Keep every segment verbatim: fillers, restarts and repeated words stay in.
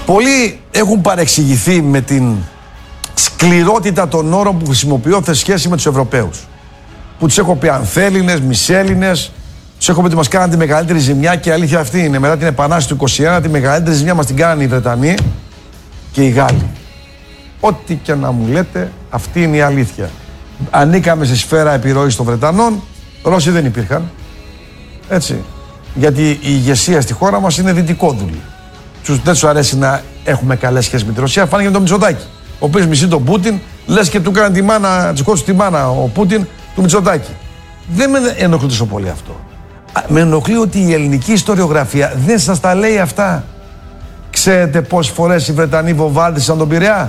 Πολλοί έχουν παρεξηγηθεί με την σκληρότητα των όρων που χρησιμοποιώ σε σχέση με τους Ευρωπαίους. Που τους έχω πει ανθέλληνες, μισέλληνες, τους έχω πει ότι μας κάναν τη μεγαλύτερη ζημιά και η αλήθεια αυτή είναι. Μετά την Επανάσταση του είκοσι ένα, τη μεγαλύτερη ζημιά μας την κάνανε οι Βρετανοί και οι Γάλλοι. Ό,τι και να μου λέτε, αυτή είναι η αλήθεια. Ανήκαμε στη σφαίρα επιρροής των Βρετανών, Ρώσοι δεν υπήρχαν. Έτσι. Γιατί η ηγεσία στη χώρα μας είναι δυτικόδουλη. Τους, δεν τους αρέσει να έχουμε καλές σχέσεις με τη Ρωσία. Φάνηκε με τον Μητσοτάκη. Ο οποίος μισεί τον Πούτιν, λες και του κάνει τη μάνα, του σκότωσε τη μάνα ο Πούτιν του Μητσοτάκη. Δεν με ενοχλεί τόσο πολύ αυτό. Με ενοχλεί ότι η ελληνική ιστοριογραφία δεν σας τα λέει αυτά. Ξέρετε πόσες φορές οι Βρετανοί βομβάρδισαν τον Πειραιά?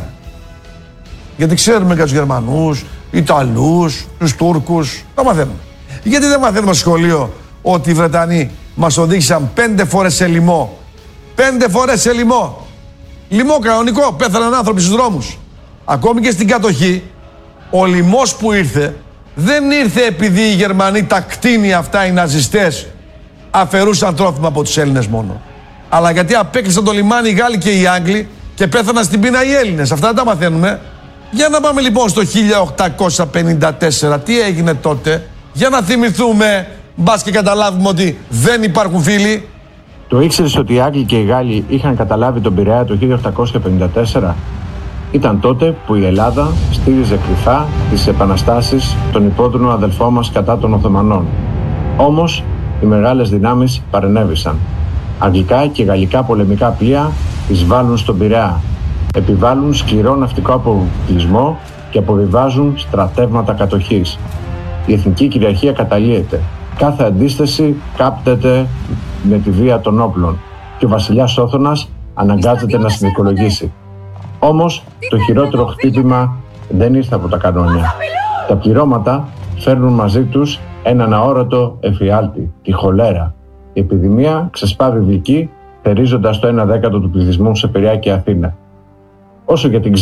Γιατί ξέρουμε για τους Γερμανούς, Ιταλούς, τους Τούρκους. Τα μαθαίνουμε. Γιατί δεν μαθαίνουμε στο σχολείο ότι οι Βρετανοί μας οδήγησαν πέντε φορές σε λοιμό. Πέντε φορές σε λοιμό. Λοιμό κανονικό. Πέθαναν άνθρωποι στους δρόμους. Ακόμη και στην κατοχή, ο λοιμός που ήρθε δεν ήρθε επειδή οι Γερμανοί, τα κτίνια αυτά, οι ναζιστές, αφαιρούσαν τρόφιμα από τους Έλληνες μόνο. Αλλά γιατί απέκλεισαν το λιμάνι οι Γάλλοι και οι Άγγλοι και πέθαναν στην πείνα οι Έλληνες. Αυτά δεν τα μαθαίνουμε. Για να πάμε λοιπόν στο χίλια οκτακόσια πενήντα τέσσερα. Τι έγινε τότε? Για να θυμηθούμε, μπας και καταλάβουμε ότι δεν υπάρχουν φίλοι. Το ήξερες ότι οι Άγγλοι και οι Γάλλοι είχαν καταλάβει τον Πειραιά το χίλια οκτακόσια πενήντα τέσσερα? Ήταν τότε που η Ελλάδα στήριζε κρυφά τις επαναστάσεις των υπόδρυμων αδελφών μας κατά των Οθωμανών. Όμως, οι μεγάλες δυνάμεις παρενέβησαν. Αγγλικά και γαλλικά πολεμικά πλοία εισβάλλουν στον Πειραιά, επιβάλλουν σκληρό ναυτικό αποκλεισμό και αποβιβάζουν στρατεύματα κατοχής. Η εθνική κυριαρχία καταλύεται. Κάθε αντίσταση κάπτεται με τη βία των όπλων και ο βασιλιάς Όθωνας αναγκάζεται να συνδικολογήσει. Όμως, το χειρότερο χτύπημα δεν ήρθε από τα κανόνια. Τα πληρώματα φέρνουν μαζί τους έναν αόρατο εφιάλτη, τη χολέρα. Η επιδημία ξεσπά βιβλική, θερίζοντας το ένα δέκατο του πληθυσμού σε Πειραιά και Αθήνα. Όσο για την